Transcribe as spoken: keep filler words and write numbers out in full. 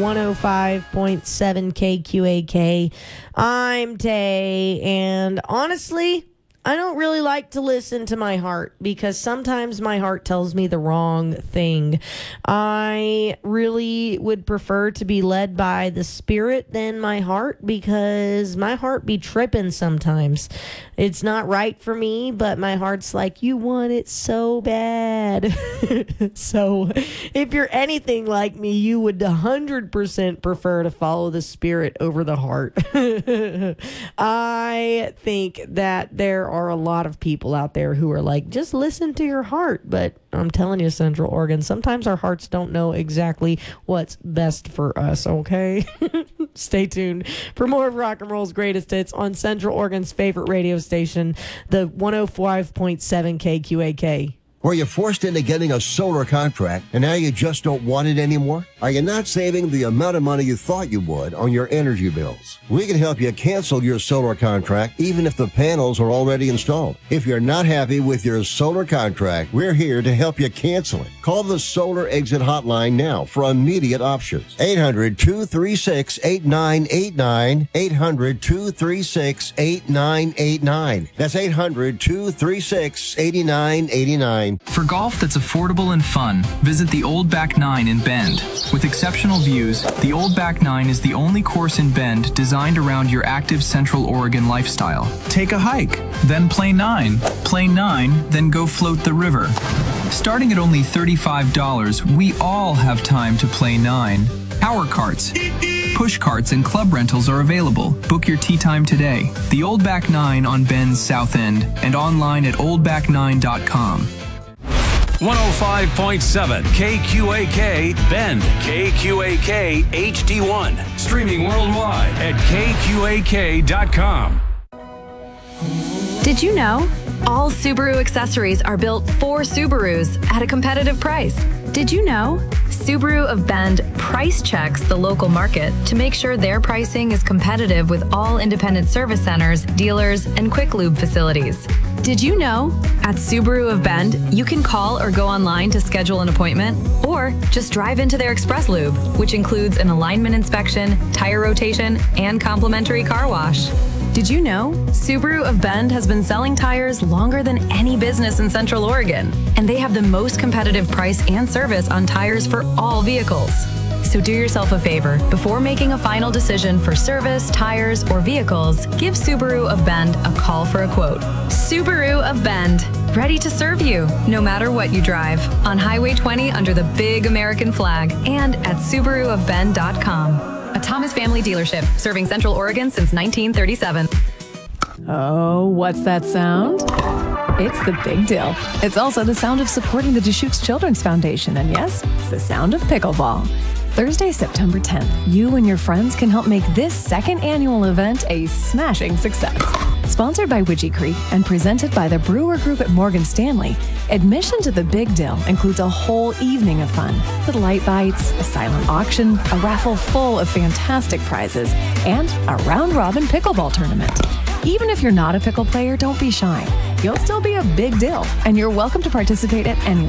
one oh five point seven K Q A K. I'm Tay, and honestly, I don't really like to listen to my heart because sometimes my heart tells me the wrong thing. I really would prefer to be led by the spirit than my heart because my heart be tripping sometimes. It's not right for me, but my heart's like, you want it so bad. So if you're anything like me, you would one hundred percent prefer to follow the spirit over the heart. I think that there are a lot of people out there who are like, just listen to your heart. But I'm telling you, Central Oregon, sometimes our hearts don't know exactly what's best for us, okay? Stay tuned for more of Rock and Roll's greatest hits on Central Oregon's favorite radio station, the one oh five point seven K Q A K. Were you forced into getting a solar contract and now you just don't want it anymore? Are you not saving the amount of money you thought you would on your energy bills? We can help you cancel your solar contract even if the panels are already installed. If you're not happy with your solar contract, we're here to help you cancel it. Call the Solar Exit Hotline now for immediate options. eight hundred, two three six, eight nine eight nine. eight hundred, two three six, eight nine eight nine. That's eight hundred, two three six, eight nine eight nine. For golf that's affordable and fun, visit the Old Back Nine in Bend. With exceptional views, the Old Back Nine is the only course in Bend designed around your active Central Oregon lifestyle. Take a hike, then play nine. Play nine, then go float the river. Starting at only thirty-five dollars, we all have time to play nine. Power carts, push carts, and club rentals are available. Book your tee time today. The Old Back Nine on Bend's South End and online at old back nine dot com. one oh five point seven K Q A K Bend, K Q A K H D one. Streaming worldwide at K Q A K dot com. Did you know? All Subaru accessories are built for Subarus at a competitive price. Did you know? Subaru of Bend price checks the local market to make sure their pricing is competitive with all independent service centers, dealers, and quick lube facilities. Did you know? At Subaru of Bend, you can call or go online to schedule an appointment, or just drive into their Express Lube, which includes an alignment inspection, tire rotation, and complimentary car wash. Did you know? Subaru of Bend has been selling tires longer than any business in Central Oregon, and they have the most competitive price and service on tires for all vehicles. So do yourself a favor. Before making a final decision for service, tires, or vehicles, give Subaru of Bend a call for a quote. Subaru of Bend, ready to serve you, no matter what you drive. On Highway twenty under the big American flag and at Subaru of Bend dot com. A Thomas family dealership serving Central Oregon since nineteen thirty-seven. Oh, what's that sound? It's the Big Deal. It's also the sound of supporting the Deschutes Children's Foundation. And yes, it's the sound of pickleball. Thursday, September tenth, you and your friends can help make this second annual event a smashing success. Sponsored by Widgie Creek and presented by the Brewer Group at Morgan Stanley, admission to the Big Deal includes a whole evening of fun with light bites, a silent auction, a raffle full of fantastic prizes, and a round-robin pickleball tournament. Even if you're not a pickle player, don't be shy. You'll still be a big deal, and you're welcome to participate at any